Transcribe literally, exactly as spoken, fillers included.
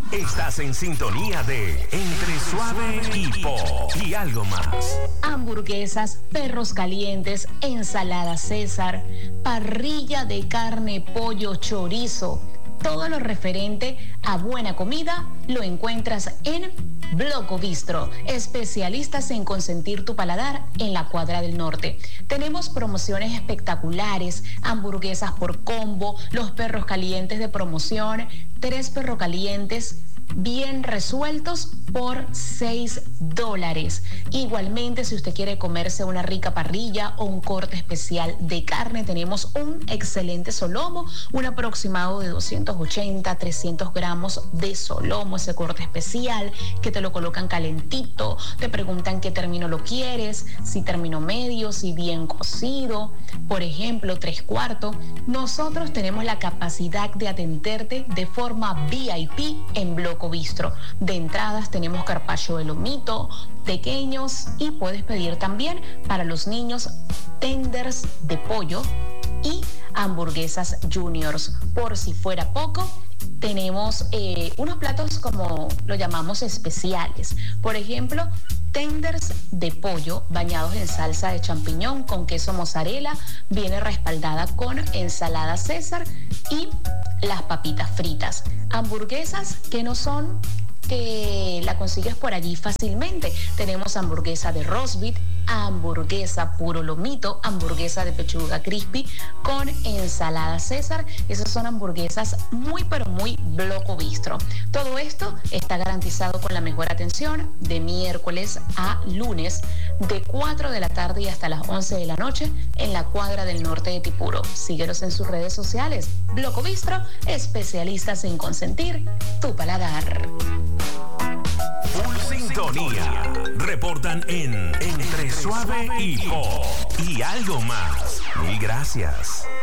Estás en sintonía de Entre Suave y Pop y algo más. Hamburguesas, perros calientes, ensalada César, parrilla de carne, pollo, chorizo. Todo lo referente a buena comida lo encuentras en Bloco Bistro, especialistas en consentir tu paladar en la Cuadra del Norte. Tenemos promociones espectaculares, hamburguesas por combo, los perros calientes de promoción, tres perros calientes bien resueltos por seis dólares. Igualmente, si usted quiere comerse una rica parrilla o un corte especial de carne, tenemos un excelente solomo, un aproximado de doscientos ochenta, trescientos gramos de solomo, ese corte especial que te lo colocan calentito, te preguntan qué término lo quieres, si término medio, si bien cocido, por ejemplo, tres cuartos. Nosotros tenemos la capacidad de atenderte de forma V I P en Bloco Bistro. De entradas tenemos carpaccio de lomito, pequeños, y puedes pedir también para los niños tenders de pollo y hamburguesas juniors. Por si fuera poco, tenemos eh, unos platos como lo llamamos especiales. Por ejemplo, tenders de pollo bañados en salsa de champiñón con queso mozzarella, viene respaldada con ensalada César y las papitas fritas. Hamburguesas que no son que la consigues por allí fácilmente. Tenemos hamburguesa de roast beef, hamburguesa puro lomito, hamburguesa de pechuga crispy con ensalada César. Esas son hamburguesas muy pero muy Bloco Bistro. Todo esto está garantizado con la mejor atención de miércoles a lunes de cuatro de la tarde y hasta las once de la noche en la Cuadra del Norte de Tipuro. Síguenos en sus redes sociales. Bloco Bistro, especialistas en consentir tu paladar. Full sintonía. Reportan en Entre Suave y Pop y algo más. Mil gracias.